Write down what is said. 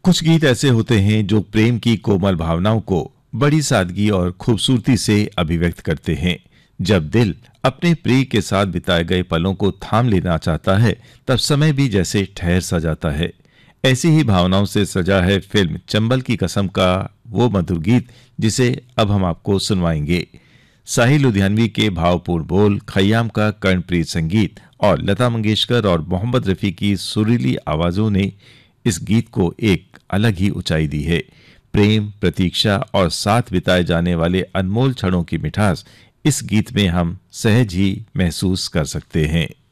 कुछ गीत ऐसे होते हैं जो प्रेम की कोमल भावनाओं को बड़ी सादगी और खूबसूरती से अभिव्यक्त करते हैं। जब दिल अपने प्रिय के साथ बिताए गए पलों को थाम लेना चाहता है, तब समय भी जैसे ठहर सा जाता है। ऐसी ही भावनाओं से सजा है फिल्म चंबल की कसम का वो मधुर गीत, जिसे अब हम आपको सुनवाएंगे। साहिल लुधियानवी के भावपूर्ण बोल, खयाम का कर्णप्रीत संगीत और लता मंगेशकर और मोहम्मद रफी की सुरीली आवाजों ने इस गीत को एक अलग ही ऊंचाई दी है। प्रेम, प्रतीक्षा और साथ बिताए जाने वाले अनमोल क्षणों की मिठास इस गीत में हम सहज ही महसूस कर सकते हैं।